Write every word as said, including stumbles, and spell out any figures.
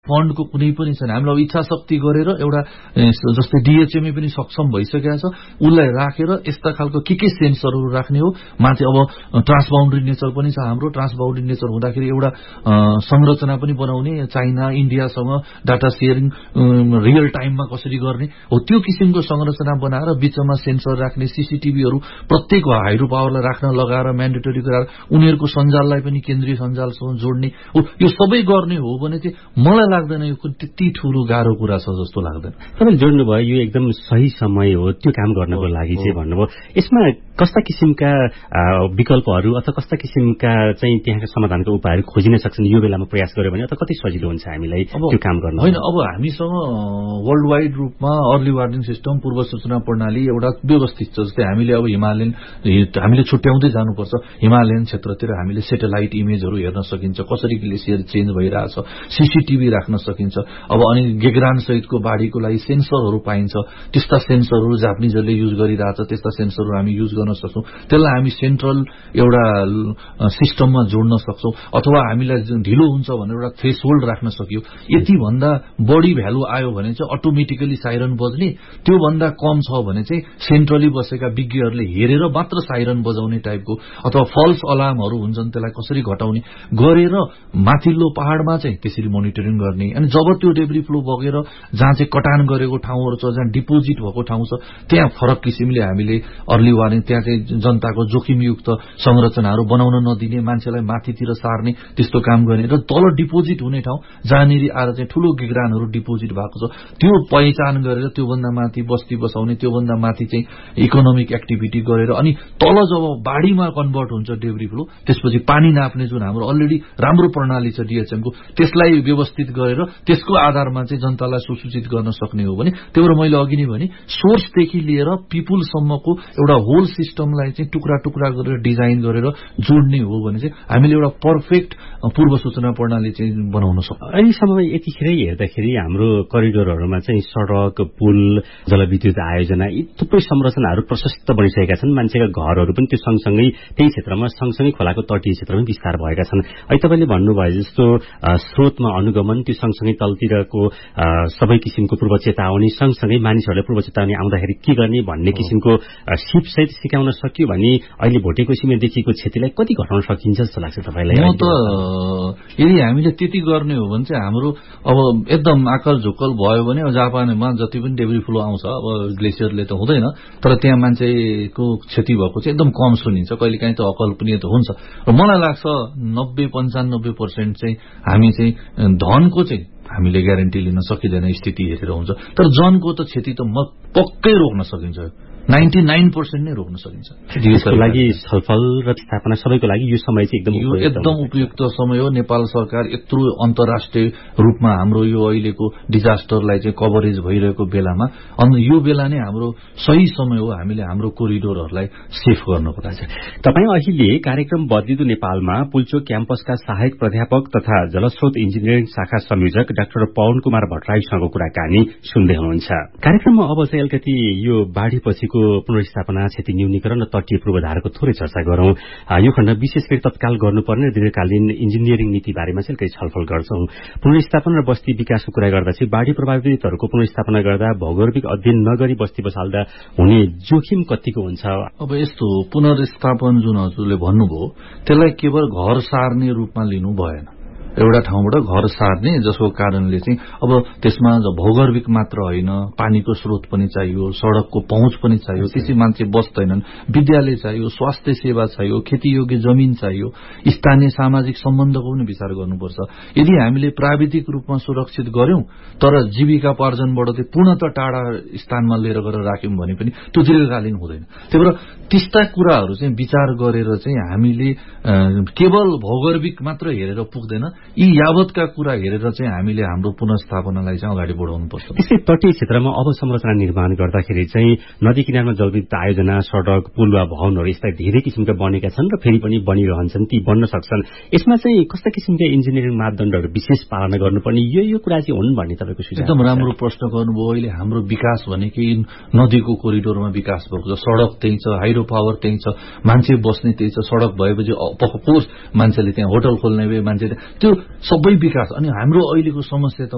फन्डको कुनै पनि छैन। हामीले अब इच्छा शक्ति गरेर एउटा जस्तै डिएचएमए पनि सक्षम भइसकेको छ, उसलाई राखेर यस्ता खालको के के सेन्सरहरू राख्ने हो। माथि अब ट्रान्सबाउन्ड्री नेचर पनि छ हाम्रो। ट्रान्सबाउन्ड्री नेचर हुँदाखेरि एउटा संरचना पनि बनाउने, चाइना इन्डियासँग डाटा सेयरिङ रियल टाइममा कसरी गर्ने हो, त्यो किसिमको संरचना बनाएर बिचमा सेन्सर राख्ने, सीसीटीभीहरू प्रत्येक हाइड्रो पावरलाई राख्न लगाएर म्यान्डेटरी गराएर उनीहरूको सञ्जाललाई पनि केन्द्रीय सञ्जालसँग जोड्ने हो। यो सबै गर्ने हो भने चाहिँ मलाई लाग्दैन यो त्यति ठूलो गाह्रो कुरा छ जस्तो लाग्दैन। तपाईँले जोड्नुभयो यो एकदम सही समय हो त्यो काम गर्नको लागि चाहिँ भन्नुभयो। यसमा कस्ता किसिमका विकल्पहरू अथवा कस्ता किसिमका चाहिँ त्यहाँका समाधानका उपायहरू खोजिन सक्छन् यो बेलामा प्रयास गर्यो भने, अथवा कति सजिलो हुन्छ हामीलाई त्यो काम गर्न? होइन, अब हामीसँग वर्ल्ड वाइड रूपमा अर्ली वार्निङ सिस्टम, पूर्व सूचना प्रणाली एउटा व्यवस्थित छ। जस्तै हामीले अब हिमालयन हामीले छुट्याउँदै जानुपर्छ। हिमालयन क्षेत्रतिर हामीले सेटेलाइट इमेजहरू हेर्न सकिन्छ, कसरी ग्लेसियर चेन्ज भइरहेछ, सीसीटीभी राख्न सकिन्छ। अब अनि गेग्रान सहितको बाढीको लागि सेन्सरहरू पाइन्छ, त्यस्ता सेन्सरहरू जापानिजहरूले युज गरिरहेछ, त्यस्ता सेन्सरहरू हामी युज गर्न सक्छौँ। त्यसलाई हामी सेन्ट्रल एउटा सिस्टममा जोड्न सक्छौँ, अथवा हामीलाई ढिलो हुन्छ भनेर एउटा थ्रेसहोल्ड राख्न सकियो। यति भन्दा बढी भ्यालु आयो भने चाहिँ अटोमेटिकली साइरन बज्ने, त्यो भन्दा कम छ भने चाहिँ सेन्ट्रली बसेका विज्ञहरूले हेरेर मात्र साइरन बजाउने टाइपको, अथवा फल्स अलार्महरू हुन्छन् त्यसलाई कसरी घटाउने गरेर माथिल्लो पहाडमा चाहिँ त्यसरी मोनिटरिङ गर्ने। अनि जब त्यो डेब्री फ्लो बगेर जहाँ चाहिँ कटान गरेको ठाउँहरू छ, जहाँ डिपोजिट भएको ठाउँ छ, त्यहाँ फरक किसिमले हामीले अर्ली वार्निङ, त्यहाँ चाहिँ जनताको जोखिमयुक्त संरचनाहरू बनाउन नदिने, मान्छेलाई माथितिर सार्ने त्यस्तो काम गर्ने, र तल डिपोजिट हुने ठाउँ जहाँनिर आएर चाहिँ ठूलो गिग्रानहरू डिपोजिट भएको छ त्यो पहिचान गरेर त्योभन्दा माथि बस्ती बसाउने, त्योभन्दा माथि चाहिँ इकोनोमिक एक्टिभिटी गरेर, अनि तल जब बाढीमा कन्भर्ट हुन्छ डेब्री फ्लो, त्यसपछि पानी नाप्ने जुन हाम्रो अलरेडी राम्रो प्रणाली छ डिएचएमको, त्यसलाई व्यवस्थित गरेर त्यसको आधारमा चाहिँ जनतालाई सुसूचित गर्न सक्ने हो भने, त्यही भएर मैले अघि नै भने सोर्सदेखि लिएर पिपुलसम्मको एउटा होल सिस्टमलाई चाहिँ टुक्रा टुक्रा गरेर डिजाइन गरेर जोड्ने हो भने चाहिँ हामीले एउटा पर्फेक्ट पूर्व सूचना प्रणाली चाहिँ बनाउन सक्छौँ। अहिलेसम्म यतिखेरै हेर्दाखेरि हाम्रो करिडोरहरूमा चाहिँ सडक, पुल, जलविद्युत आयोजना यी थुप्रै संरचनाहरू प्रशस्त बनिसकेका छन्। मान्छेका घरहरू पनि त्यो सँगसँगै त्यही क्षेत्रमा सँगसँगै खोलाको तटीय क्षेत्रमा विस्तार भएका छन्। अहिले तपाईँले भन्नुभयो जस्तो स्रोतमा अनुगमन, त्यो सँगसँगै तलतिरको सबै किसिमको पूर्व चेतावनी, सँगसँगै मानिसहरूले पूर्व चेतावनी आउँदाखेरि के गर्ने भन्ने किसिमको सिपसहित सिकाउन सकियो भने अहिले भोटेकोसीमा देखिएको क्षतिलाई कति घटाउन सकिन्छ जस्तो लाग्छ तपाईँलाई? म त यदि हामीले त्यति गर्ने हो भने चाहिँ हाम्रो अब एकदम आकल झुक्कल भयो भने जापानमा जति पनि डेब्री फ्लो आउँछ, अब ग्लेसियरले त हुँदैन, तर त्यहाँ मान्छेको क्षति भएको चाहिँ एकदम कम सुनिन्छ। कहिलेकाहीँ त अकल्पनीय त हुन्छ। र मलाई लाग्छ नब्बे पन्चानब्बे पर्सेन्ट चाहिँ हामी चाहिँ धनको चाहिँ हामीले ग्यारेन्टी लिन सकिँदैन, स्थिति हेरेर हुन्छ। तर जनको त क्षति त म पक्कै रोक्न सकिन्छ, नाइन्टी नाइन पर्सेन्ट नै रोक्न सकिन्छ। त्यसको लागि छलफल र स्थापना सबैको लागि यो समय चाहिँ एकदम यो एकदम उपयुक्त समय हो। नेपाल सरकार यत्रो अन्तर्राष्ट्रिय रूपमा हाम्रो यो अहिलेको डिजास्टरलाई चाहिँ कभरेज भइरहेको बेलामा, अनि यो बेला नै हाम्रो सही समय हो हामीले हाम्रो कोरिडोरहरूलाई सेफ गर्नको लागि। तपाईँ अहिले कार्यक्रम बदलिदो नेपालमा पुल्चोक क्याम्पसका सहायक प्राध्यापक तथा जलस्रोत इन्जिनियरिङ शाखा संयोजक डाक्टर पवन कुमार भट्टराईसँग कुराकानी सुन्दै हुनुहुन्छ। कार्यक्रममा अब चाहिँ अलिकति यो बाढ़ीपछिको पुनर्स्थापना, क्षति न्यूनीकरण र तटीय पूर्वाधारको थोरै चर्चा गरौं। यो खण्ड विशेष गरी तत्काल गर्नुपर्ने दीर्घकालीन इन्जिनियरिङ नीति बारेमा चाहिँ केही छलफल गर्छौं। पुनर्स्थापना र बस्ती विकासको कुरा गर्दा चाहिँ बाढ़ी प्रभावितहरूको पुनर्स्थापना गर्दा भौगोलिक अध्ययन नगरी बस्ती बसाल्दा हुने जोखिम कतिको हुन्छ? अब यस्तो पुनर्स्थापन जुन हजुरले भन्नुभयो त्यसलाई केवल घर सार्ने रूपमा लिनु भएन। एउटा ठाउँबाट घर सार्ने जसको कारणले चाहिँ अब त्यसमा भौगोलिक मात्र होइन, पानीको स्रोत पनि चाहियो, सड़कको पहुँच पनि चाहियो, त्यसै मान्छे बस्दैनन्, विद्यालय चाहियो, स्वास्थ्य सेवा चाहियो, खेतीयोग्य जमिन चाहियो, स्थानीय सामाजिक सम्बन्धको पनि विचार गर्नुपर्छ। यदि हामीले प्राविधिक रूपमा सुरक्षित गर्यौं तर जीविकापार्जनबाट चाहिँ पूर्णत टाढा स्थानमा लिएर गएर राख्यौं भने पनि त्यो दीर्घकालीन हुँदैन। त्यही भएर त्यस्ता कुराहरू चाहिँ विचार गरेर चाहिँ हामीले केवल भौगोलिक मात्र हेरेर पुग्दैन, यी यावतका कुरा हेरेर चाहिँ हामीले हाम्रो पुनर्स्थापनालाई चाहिँ अगाडि बढाउनुपर्छ। त्यसै तटीय क्षेत्रमा अवसंरचना निर्माण गर्दाखेरि चाहिँ नदी किनारमा जलविद्युत आयोजना, सड़क, पुल वा भवनहरू यस्ता धेरै किसिमका बनेका छन् र फेरि पनि बनिरहन्छन्, ती बन्न सक्छन्। यसमा चाहिँ कस्ता किसिमका इन्जिनियरिङ मापदण्डहरू विशेष पालना गर्नुपर्ने यो यो कुरा चाहिँ हुन् भन्ने तपाईँको सुझाव? एकदम राम्रो प्रश्न गर्नुभयो। अहिले हाम्रो विकास भनेकै नदीको कोरिडोरमा विकास भएको छ, सड़क त्यही छ, हाइड्रो पावर त्यही छ, मान्छे बस्ने त्यही छ। सड़क भएपछि अफकोर्स मान्छेले त्यहाँ होटल खोल्ने भए, मान्छे त्यो सबै विकास। अनि हाम्रो अहिलेको समस्या त